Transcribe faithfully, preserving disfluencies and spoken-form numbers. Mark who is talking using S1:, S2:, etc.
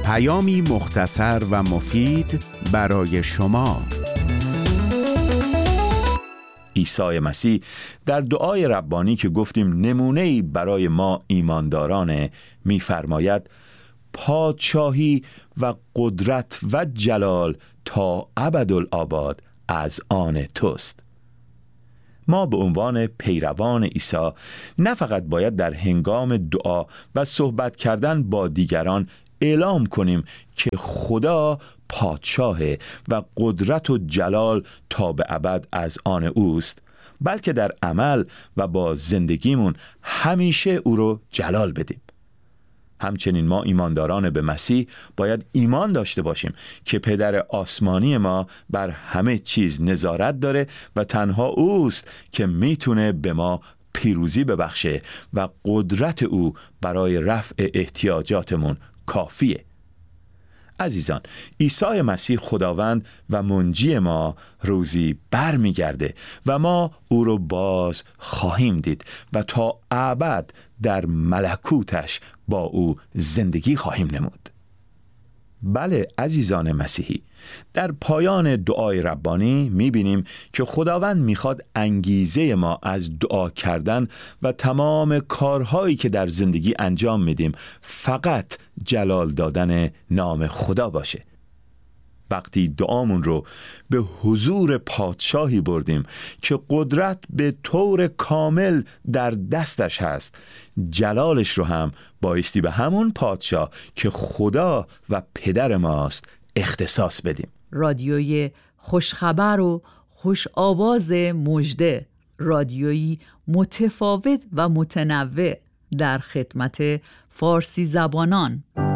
S1: پیامی مختصر و مفید برای شما.
S2: عیسی مسیح در دعای ربانی که گفتیم نمونه‌ای برای ما ایماندارانه می‌فرماید پادشاهی و قدرت و جلال تا ابدالآباد از آن توست. ما به عنوان پیروان عیسی نه فقط باید در هنگام دعا و صحبت کردن با دیگران اعلام کنیم که خدا پادشاه و قدرت و جلال تا به ابد از آن اوست، بلکه در عمل و با زندگیمون همیشه او رو جلال بدیم. همچنین ما ایمانداران به مسیح باید ایمان داشته باشیم که پدر آسمانی ما بر همه چیز نظارت داره و تنها اوست که میتونه به ما پیروزی ببخشه و قدرت او برای رفع احتیاجاتمون کافیه. عزیزان، عیسی مسیح خداوند و منجی ما روزی بر می گرده و ما او رو باز خواهیم دید و تا ابد در ملکوتش با او زندگی خواهیم نمود. بله عزیزان مسیحی، در پایان دعای ربانی می‌بینیم که خداوند می‌خواد انگیزه ما از دعا کردن و تمام کارهایی که در زندگی انجام میدیم فقط جلال دادن نام خدا باشه. وقتی دعامون رو به حضور پادشاهی بردیم که قدرت به طور کامل در دستش هست، جلالش رو هم بایستی به همون پادشاه که خدا و پدر ماست اختصاص بدیم.
S3: رادیوی خوشخبر و خوش آواز مژده، رادیویی متفاوت و متنوع در خدمت فارسی زبانان.